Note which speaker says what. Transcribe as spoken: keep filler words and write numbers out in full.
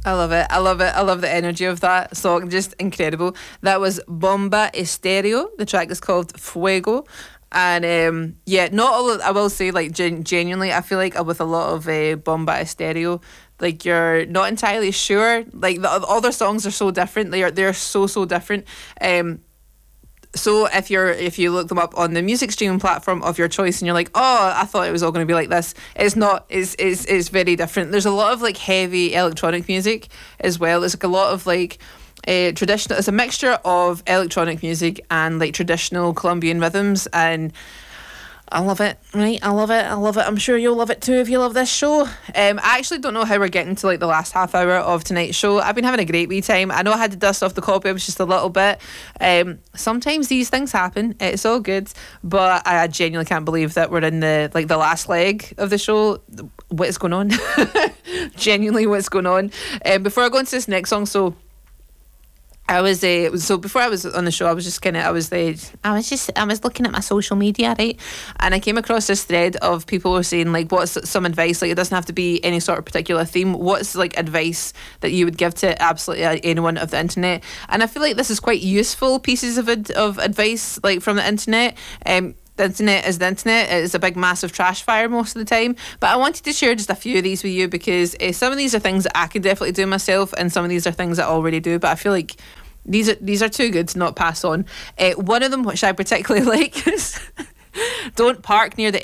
Speaker 1: I love it. I love it. I love the energy of that song. Just incredible. That was Bomba Estéreo. The track is called Fuego. And um, yeah, not all of, I will say, like, gen- genuinely, I feel like with a lot of uh, Bomba Estéreo, like, you're not entirely sure. Like, the, all their songs are so different. They are, they're so, so different. Um, So if you're if you look them up on the music streaming platform of your choice and you're like, oh, I thought it was all going to be like this, it's not. It's, it's, it's very different. There's a lot of like heavy electronic music as well. There's like a lot of like uh, traditional. It's a mixture of electronic music and like traditional Colombian rhythms, and I love it, right? I love it. I love it. I'm sure you'll love it too if you love this show. Um, I actually don't know how we're getting to like the last half hour of tonight's show. I've been having a great wee time. I know I had to dust off the cobwebs just a little bit. Um, sometimes these things happen. It's all good, but I genuinely can't believe that we're in the like the last leg of the show. What is going on? Genuinely, what's going on? Um, before I go into this next song, so. I was uh, so before I was on the show, I was just kind of I was uh, I was just I was looking at my social media, right, and I came across this thread of people were saying like, what's some advice, like it doesn't have to be any sort of particular theme, what's like advice that you would give to absolutely anyone of the internet. And I feel like this is quite useful pieces of ad- of advice like from the internet. Um, The internet is the internet. It's a big, massive trash fire most of the time. But I wanted to share just a few of these with you because uh, some of these are things that I could definitely do myself, and some of these are things that I already do. But I feel like these are these are too good to not pass on. Uh, one of them, which I particularly like, is don't park near the